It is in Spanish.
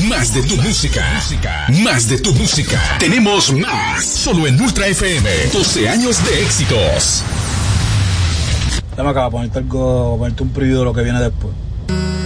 Más de tu música. Más de tu música. Tenemos más. Solo en Ultra FM. 12 años de éxitos. Dame acá, ponerte un preview de lo que viene después.